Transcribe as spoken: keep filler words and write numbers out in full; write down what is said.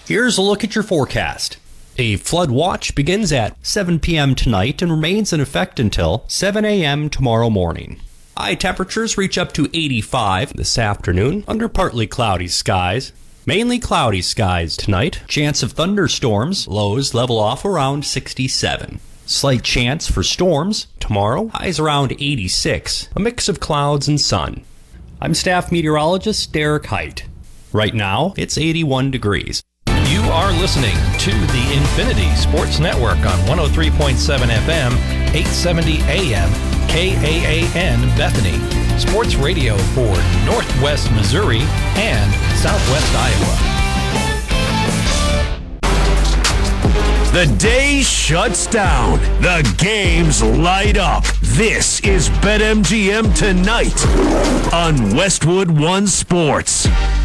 Here's a look at your forecast. A flood watch begins at seven p.m. tonight and remains in effect until seven a.m. tomorrow morning. High temperatures reach up to eighty-five this afternoon under partly cloudy skies. Mainly cloudy skies tonight. Chance of thunderstorms. Lows level off around sixty-seven. Slight chance for storms tomorrow. Highs around eighty-six. A mix of clouds and sun. I'm staff meteorologist Derek Height. Right now, it's eighty-one degrees. You are listening to the Infinity Sports Network on one oh three point seven F M, eight seventy A M, K A A N Bethany. Sports radio for Northwest Missouri and Southwest Iowa. The day shuts down. The games light up. This is BetMGM Tonight on Westwood One Sports.